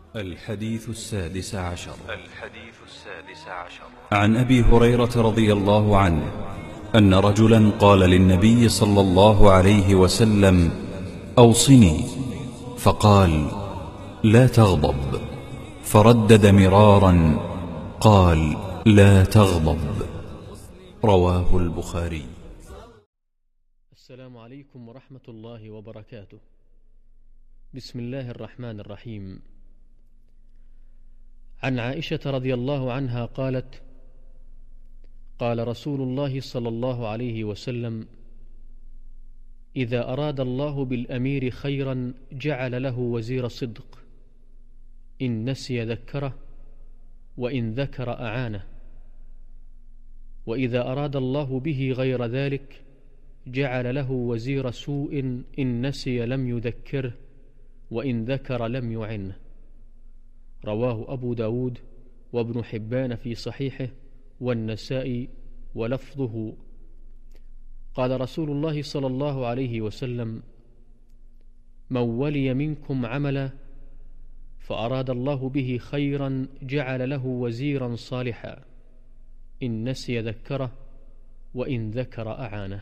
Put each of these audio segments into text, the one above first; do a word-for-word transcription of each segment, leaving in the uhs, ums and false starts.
الحديث السادس عشر الحديث السادس عشر عن أبي هريرة رضي الله عنه أن رجلا قال للنبي صلى الله عليه وسلم: أوصني. فقال: لا تغضب. فردد مرارا قال: لا تغضب. رواه البخاري. السلام عليكم ورحمة الله وبركاته. بسم الله الرحمن الرحيم. عن عائشة رضي الله عنها قالت: قال رسول الله صلى الله عليه وسلم: إذا أراد الله بالأمير خيرا جعل له وزير صدق، إن نسي ذكره وإن ذكر أعانه، وإذا أراد الله به غير ذلك جعل له وزير سوء، إن نسي لم يذكره وإن ذكر لم يعنه. رواه أبو داود وابن حبان في صحيحه والنسائي، ولفظه: قال رسول الله صلى الله عليه وسلم: من ولي منكم عملا فأراد الله به خيرا جعل له وزيرا صالحا، إن نسي ذكره وإن ذكر أعانه.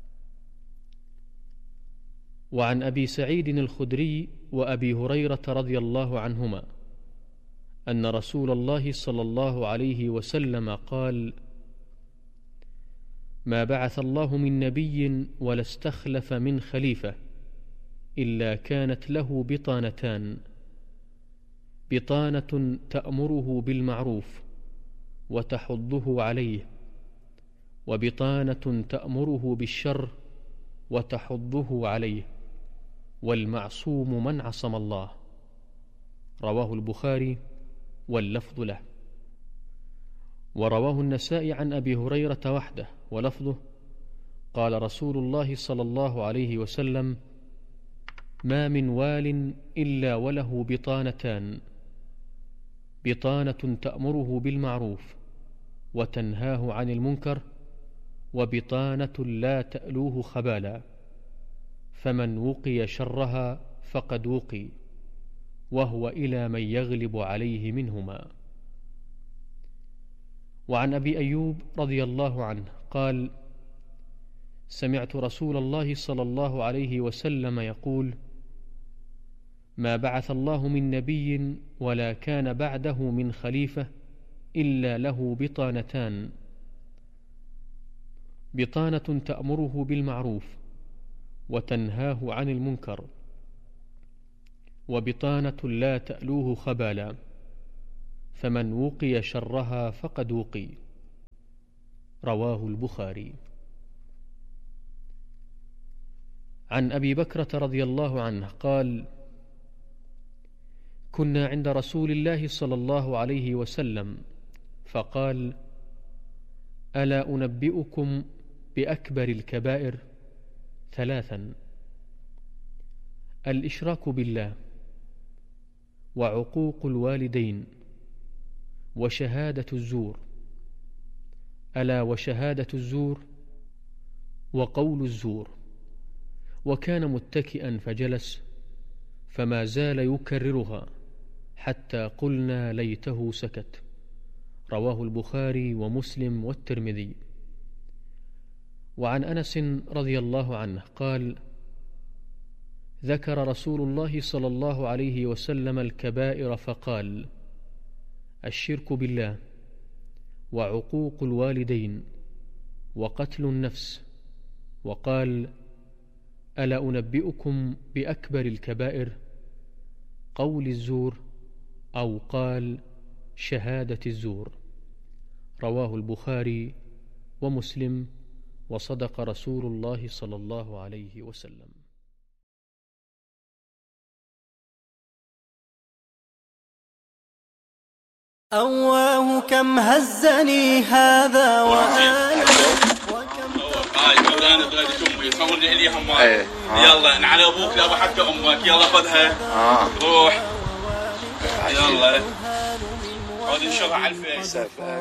وعن أبي سعيد الخدري وأبي هريرة رضي الله عنهما أن رسول الله صلى الله عليه وسلم قال: ما بعث الله من نبي ولا استخلف من خليفة إلا كانت له بطانتان: بطانة تأمره بالمعروف وتحضه عليه، وبطانة تأمره بالشر وتحضه عليه، والمعصوم من عصم الله. رواه البخاري واللفظ له. ورواه النسائي عن أبي هريرة وحده، ولفظه: قال رسول الله صلى الله عليه وسلم: ما من وال إلا وله بطانتان: بطانة تأمره بالمعروف وتنهاه عن المنكر، وبطانة لا تألوه خبالا، فمن وقي شرها فقد وقي، وهو إلى من يغلب عليه منهما. وعن أبي أيوب رضي الله عنه قال: سمعت رسول الله صلى الله عليه وسلم يقول: ما بعث الله من نبي ولا كان بعده من خليفة إلا له بطانتان: بطانة تأمره بالمعروف وتنهاه عن المنكر، وبطانة لا تألوه خبالا، فمن وقي شرها فقد وقي. رواه البخاري. عن أبي بكرة رضي الله عنه قال: كنا عند رسول الله صلى الله عليه وسلم فقال: ألا أنبئكم بأكبر الكبائر؟ ثلاثا: الإشراك بالله، وعقوق الوالدين، وشهادة الزور. ألا وشهادة الزور وقول الزور. وكان متكئا فجلس، فما زال يكررها حتى قلنا ليته سكت. رواه البخاري ومسلم والترمذي. وعن أنس رضي الله عنه قال: ذكر رسول الله صلى الله عليه وسلم الكبائر فقال: الشرك بالله، وعقوق الوالدين، وقتل النفس. وقال: ألا أنبئكم بأكبر الكبائر؟ قول الزور، أو قال شهادة الزور. رواه البخاري ومسلم، وصدق رسول الله صلى الله عليه وسلم. أواه كم هزني هذا وأنا وكم انا بلاد امي صورني اليهم. يلا نعلى ابوك لابو حق امك، يلا خذها. روح يلا هذه نشرها على الفيس.